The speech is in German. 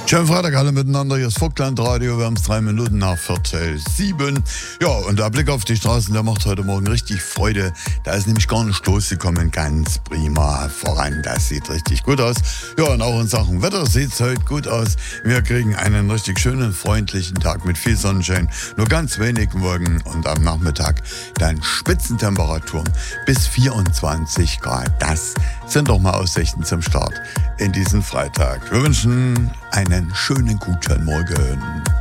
Schönen Freitag alle miteinander, hier ist Vogtland Radio, wir haben es 3 Minuten nach Viertel 7. Ja, und der Blick auf die Straßen, der macht heute Morgen richtig Freude. Da ist nämlich gar nicht losgekommen, ganz prima voran, das sieht richtig gut aus. Ja, und auch in Sachen Wetter sieht es heute gut aus. Wir kriegen einen richtig schönen, freundlichen Tag mit viel Sonnenschein, nur ganz wenig Wolken und am Nachmittag dann Spitzentemperaturen bis 24 Grad. Das sind doch mal Aussichten zum Start in diesen Freitag. Wir wünschen einen schönen guten Morgen.